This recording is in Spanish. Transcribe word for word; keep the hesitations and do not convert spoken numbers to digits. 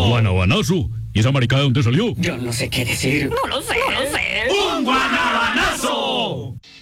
¡Guanabanazo! ¿Y esa maricada de dónde salió? Yo no sé qué decir. No lo sé, no lo sé. ¡Un guanabanazo!